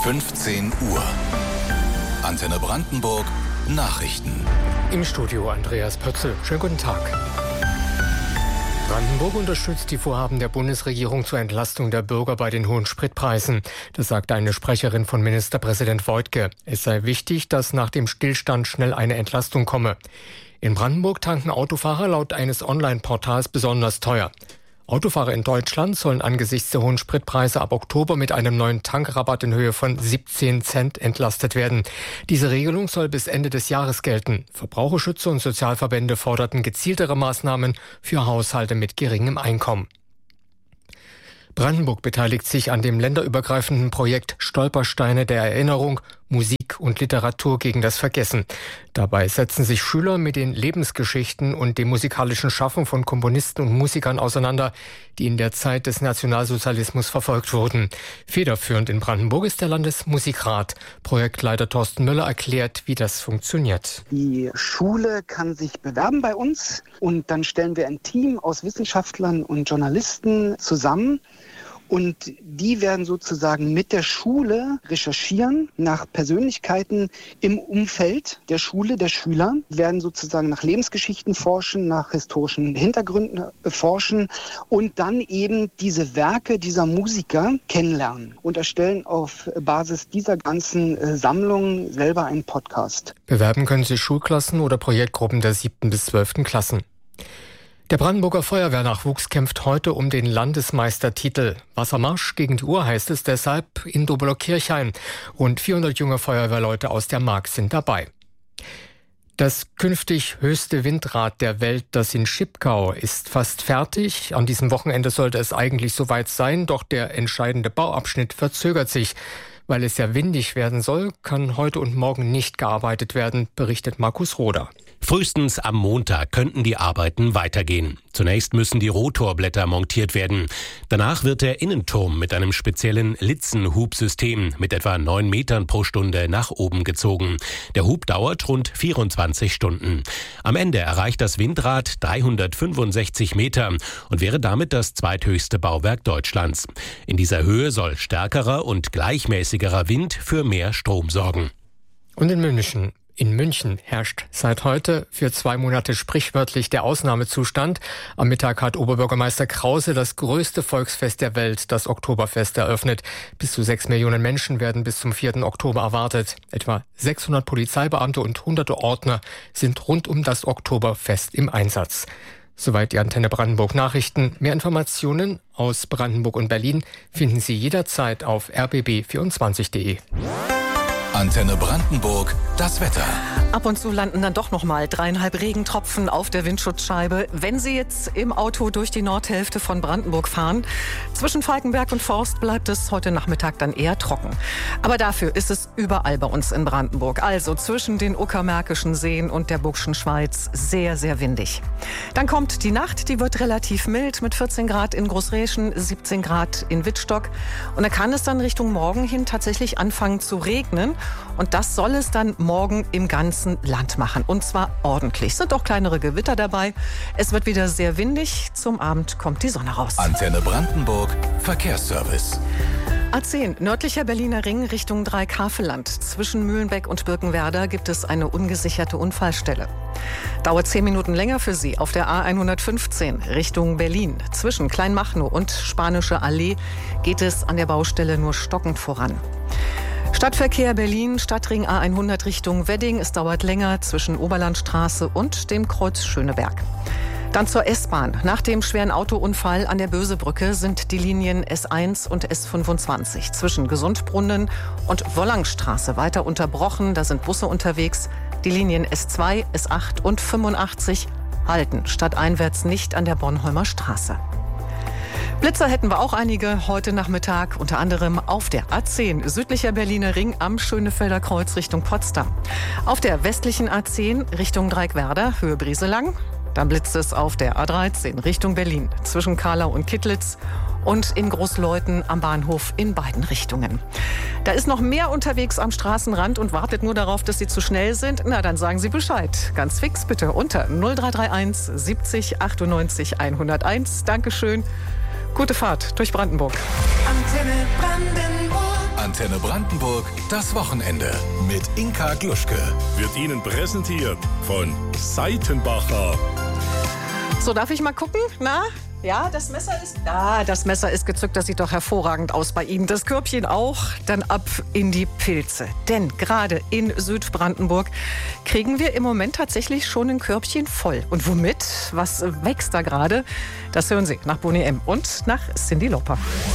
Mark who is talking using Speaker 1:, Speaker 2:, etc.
Speaker 1: 15 Uhr. Antenne Brandenburg Nachrichten.
Speaker 2: Im Studio Andreas Pötzl. Schönen guten Tag. Brandenburg unterstützt die Vorhaben der Bundesregierung zur Entlastung der Bürger bei den hohen Spritpreisen. Das sagte eine Sprecherin von Ministerpräsident Woidke. Es sei wichtig, dass nach dem Stillstand schnell eine Entlastung komme. In Brandenburg tanken Autofahrer laut eines Online-Portals besonders teuer. Autofahrer in Deutschland sollen angesichts der hohen Spritpreise ab Oktober mit einem neuen Tankrabatt in Höhe von 17 Cent entlastet werden. Diese Regelung soll bis Ende des Jahres gelten. Verbraucherschützer und Sozialverbände forderten gezieltere Maßnahmen für Haushalte mit geringem Einkommen. Brandenburg beteiligt sich an dem länderübergreifenden Projekt Stolpersteine der Erinnerung, Musik und Literatur gegen das Vergessen. Dabei setzen sich Schüler mit den Lebensgeschichten und dem musikalischen Schaffen von Komponisten und Musikern auseinander, die in der Zeit des Nationalsozialismus verfolgt wurden. Federführend in Brandenburg ist der Landesmusikrat. Projektleiter Thorsten Müller erklärt, wie das funktioniert.
Speaker 3: Die Schule kann sich bewerben bei uns und dann stellen wir ein Team aus Wissenschaftlern und Journalisten zusammen. Und die werden sozusagen mit der Schule recherchieren nach Persönlichkeiten im Umfeld der Schule, der Schüler, werden sozusagen nach Lebensgeschichten forschen, nach historischen Hintergründen forschen und dann eben diese Werke dieser Musiker kennenlernen und erstellen auf Basis dieser ganzen Sammlung selber einen Podcast.
Speaker 2: Bewerben können sich Schulklassen oder Projektgruppen der 7. bis 12. Klassen. Der Brandenburger Feuerwehrnachwuchs kämpft heute um den Landesmeistertitel. Wassermarsch gegen die Uhr heißt es deshalb in Dobelok-Kirchhain. Rund 400 junge Feuerwehrleute aus der Mark sind dabei. Das künftig höchste Windrad der Welt, das in Schipkau, ist fast fertig. An diesem Wochenende sollte es eigentlich soweit sein, doch der entscheidende Bauabschnitt verzögert sich. Weil es ja windig werden soll, kann heute und morgen nicht gearbeitet werden, berichtet Markus Roder.
Speaker 4: Frühestens am Montag könnten die Arbeiten weitergehen. Zunächst müssen die Rotorblätter montiert werden. Danach wird der Innenturm mit einem speziellen Litzenhubsystem mit etwa 9 Metern pro Stunde nach oben gezogen. Der Hub dauert rund 24 Stunden. Am Ende erreicht das Windrad 365 Meter und wäre damit das zweithöchste Bauwerk Deutschlands. In dieser Höhe soll stärkerer und gleichmäßigerer Wind für mehr Strom sorgen.
Speaker 2: Und in München herrscht seit heute für 2 Monate sprichwörtlich der Ausnahmezustand. Am Mittag hat Oberbürgermeister Krause das größte Volksfest der Welt, das Oktoberfest, eröffnet. Bis zu 6 Millionen Menschen werden bis zum 4. Oktober erwartet. Etwa 600 Polizeibeamte und hunderte Ordner sind rund um das Oktoberfest im Einsatz. Soweit die Antenne Brandenburg Nachrichten. Mehr Informationen aus Brandenburg und Berlin finden Sie jederzeit auf rbb24.de.
Speaker 1: Antenne Brandenburg, das Wetter.
Speaker 5: Ab und zu landen dann doch noch mal 3,5 Regentropfen auf der Windschutzscheibe. Wenn Sie jetzt im Auto durch die Nordhälfte von Brandenburg fahren, zwischen Falkenberg und Forst bleibt es heute Nachmittag dann eher trocken. Aber dafür ist es überall bei uns in Brandenburg, also zwischen den Uckermärkischen Seen und der Burgschen Schweiz, sehr, sehr windig. Dann kommt die Nacht, die wird relativ mild mit 14 Grad in Großräschen, 17 Grad in Wittstock. Und da kann es dann Richtung Morgen hin tatsächlich anfangen zu regnen. Und das soll es dann morgen im ganzen Land machen. Und zwar ordentlich. Es sind auch kleinere Gewitter dabei. Es wird wieder sehr windig. Zum Abend kommt die Sonne raus.
Speaker 1: Antenne Brandenburg, Verkehrsservice.
Speaker 5: A10, nördlicher Berliner Ring Richtung Dreieck-Havelland. Zwischen Mühlenbeck und Birkenwerder gibt es eine ungesicherte Unfallstelle. Dauert 10 Minuten länger für Sie auf der A115 Richtung Berlin. Zwischen Kleinmachnow und Spanische Allee geht es an der Baustelle nur stockend voran. Stadtverkehr Berlin, Stadtring A100 Richtung Wedding. Es dauert länger zwischen Oberlandstraße und dem Kreuz Schöneberg. Dann zur S-Bahn. Nach dem schweren Autounfall an der Bösebrücke sind die Linien S1 und S25 zwischen Gesundbrunnen und Wollangstraße weiter unterbrochen. Da sind Busse unterwegs. Die Linien S2, S8 und 85 halten stadteinwärts nicht an der Bornholmer Straße. Blitzer hätten wir auch einige heute Nachmittag, unter anderem auf der A10 südlicher Berliner Ring am Schönefelder Kreuz Richtung Potsdam. Auf der westlichen A10 Richtung Dreieckwerder, Höhe Brieselang. Dann blitzt es auf der A13 Richtung Berlin zwischen Kahlau und Kittlitz und in Großleuthen am Bahnhof in beiden Richtungen. Da ist noch mehr unterwegs am Straßenrand und wartet nur darauf, dass Sie zu schnell sind. Na, dann sagen Sie Bescheid. Ganz fix bitte unter 0331 70 98 101. Dankeschön. Gute Fahrt durch Brandenburg.
Speaker 1: Antenne Brandenburg. Antenne Brandenburg, das Wochenende mit Inka Gluschke.
Speaker 6: Wird Ihnen präsentiert von Seitenbacher.
Speaker 5: So, darf ich mal gucken? Na? Ja, das Messer ist gezückt. Das sieht doch hervorragend aus bei Ihnen. Das Körbchen auch. Dann ab in die Pilze. Denn gerade in Südbrandenburg kriegen wir im Moment tatsächlich schon ein Körbchen voll. Und womit? Was wächst da gerade? Das hören Sie nach Boni M. und nach Cyndi Lauper.